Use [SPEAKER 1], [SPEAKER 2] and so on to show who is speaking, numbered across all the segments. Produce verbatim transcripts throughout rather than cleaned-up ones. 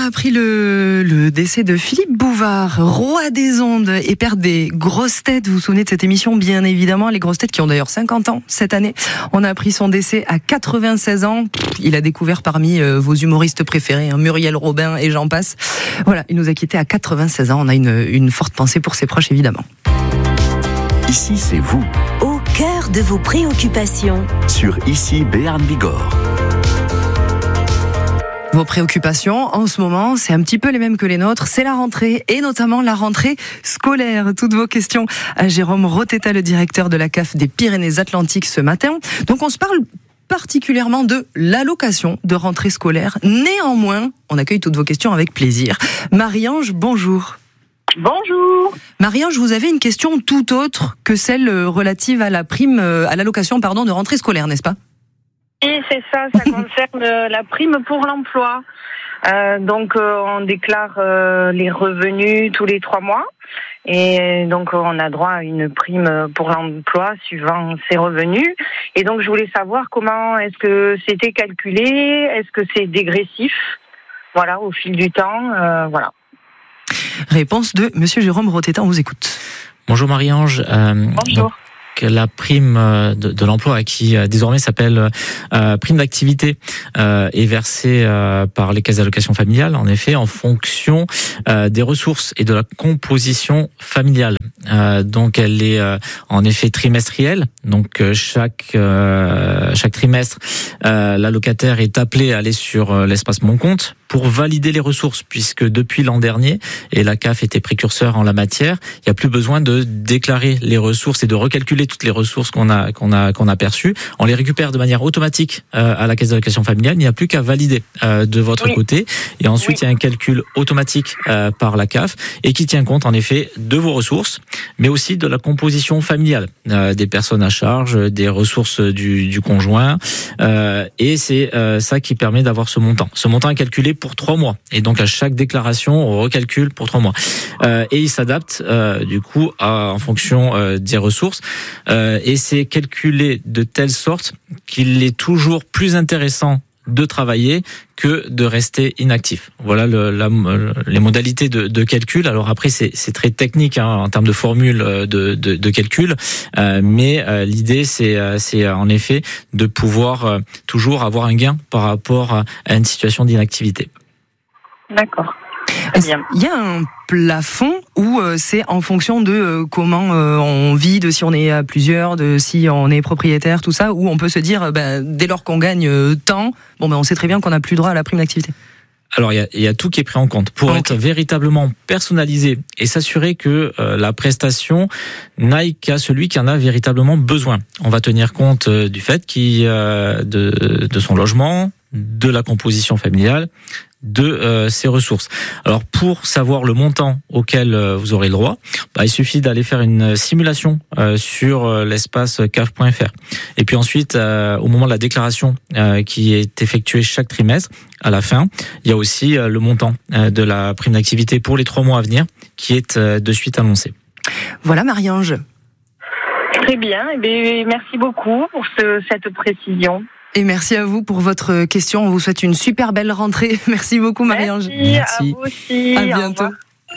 [SPEAKER 1] appris le, le décès de Philippe Bouvard, roi des ondes et père des grosses têtes. Vous vous souvenez de cette émission, bien évidemment, les grosses têtes qui ont d'ailleurs cinquante ans cette année. On a appris son décès à quatre-vingt-seize ans. Il a découvert parmi euh, vos humoristes préférés, hein, Muriel Robin et j'en passe. Voilà, il nous a quittés à quatre-vingt-seize ans. On a une, une forte pensée pour ses proches, évidemment.
[SPEAKER 2] Ici, c'est vous.
[SPEAKER 3] Au cœur de vos préoccupations.
[SPEAKER 2] Sur Ici, Béarn Bigorre.
[SPEAKER 1] Vos préoccupations, en ce moment, c'est un petit peu les mêmes que les nôtres. C'est la rentrée, et notamment la rentrée scolaire. Toutes vos questions à Jérôme Roteta, le directeur de la C A F des Pyrénées-Atlantiques ce matin. Donc on se parle particulièrement de l'allocation de rentrée scolaire. Néanmoins, on accueille toutes vos questions avec plaisir. Marie-Ange, bonjour.
[SPEAKER 4] Bonjour.
[SPEAKER 1] Marie-Ange, vous avez une question tout autre que celle relative à la prime, à l'allocation, pardon, de rentrée scolaire, n'est-ce pas ?
[SPEAKER 4] Et c'est ça, ça concerne la prime pour l'emploi. Euh, donc euh, on déclare euh, les revenus tous les trois mois et donc on a droit à une prime pour l'emploi suivant ses revenus. Et donc je voulais savoir comment est-ce que c'était calculé, est-ce que c'est dégressif, voilà, au fil du temps, euh, voilà.
[SPEAKER 1] Réponse de Monsieur Jérôme Roteta, on vous écoute.
[SPEAKER 5] Bonjour Marie-Ange. Euh,
[SPEAKER 4] Bonjour.
[SPEAKER 5] Donc, la prime de, de l'emploi, qui euh, désormais s'appelle euh, prime d'activité, euh, est versée euh, par les caisses d'allocation familiale, en effet, en fonction euh, des ressources et de la composition familiale. Euh, donc, elle est euh, en effet trimestrielle. Donc, euh, chaque euh, chaque trimestre, euh, l'allocataire est appelé à aller sur euh, l'espace Mon Compte pour valider les ressources, puisque depuis l'an dernier, et la C A F était précurseur en la matière, il n'y a plus besoin de déclarer les ressources et de recalculer toutes les ressources qu'on a qu'on a qu'on a perçues. On les récupère de manière automatique euh, à la caisse d'allocation familiale. Il n'y a plus qu'à valider euh, de votre oui. côté, et ensuite oui. il y a un calcul automatique euh, par la C A F et qui tient compte en effet de vos ressources, mais aussi de la composition familiale, euh, des personnes à charge, des ressources du, du conjoint, euh, et c'est euh, ça qui permet d'avoir ce montant. Ce montant est calculé pour trois mois, et donc à chaque déclaration on recalcule pour trois mois, euh, et il s'adapte euh, du coup à, en fonction euh, des ressources, euh, et c'est calculé de telle sorte qu'il est toujours plus intéressant de travailler que de rester inactif. Voilà le, la, les modalités de, de calcul. Alors après, c'est, c'est très technique hein, en termes de formule de, de, de calcul, euh, mais euh, l'idée, c'est, c'est en effet de pouvoir euh, toujours avoir un gain par rapport à, à une situation d'inactivité.
[SPEAKER 4] D'accord.
[SPEAKER 1] Il y a un plafond où euh, c'est en fonction de euh, comment euh, on vit, de si on est à plusieurs, de si on est propriétaire, tout ça, où on peut se dire, euh, ben, dès lors qu'on gagne euh, tant, bon, ben, on sait très bien qu'on n'a plus droit à la prime d'activité.
[SPEAKER 5] Alors il y a, il y a tout qui est pris en compte pour okay. être véritablement personnalisé et s'assurer que euh, la prestation n'aille qu'à celui qui en a véritablement besoin. On va tenir compte euh, du fait qu'il euh, de, de son logement, de la composition familiale, de euh, ses ressources. Alors pour savoir le montant auquel euh, vous aurez le droit, bah, il suffit d'aller faire une simulation euh, sur euh, l'espace C A F point F R. Et puis ensuite, euh, au moment de la déclaration euh, qui est effectuée chaque trimestre, à la fin, il y a aussi euh, le montant euh, de la prime d'activité pour les trois mois à venir qui est euh, de suite annoncé.
[SPEAKER 1] Voilà Marie-Ange.
[SPEAKER 4] Très bien, et bien merci beaucoup pour ce, cette précision.
[SPEAKER 1] Et merci à vous pour votre question. On vous souhaite une super belle rentrée. Merci beaucoup, Marie-Ange.
[SPEAKER 4] Merci, merci. À vous aussi.
[SPEAKER 1] À bientôt.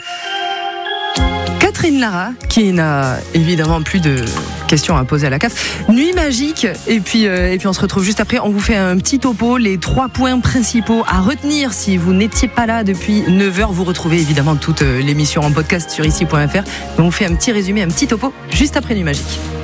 [SPEAKER 1] Catherine Lara, qui n'a évidemment plus de questions à poser à la C A F. Nuit magique. Et puis, euh, et puis on se retrouve juste après. On vous fait un petit topo, les trois points principaux à retenir si vous n'étiez pas là depuis neuf heures. Vous retrouvez évidemment toute l'émission en podcast sur ici point F R. On vous fait un petit résumé, un petit topo juste après Nuit magique.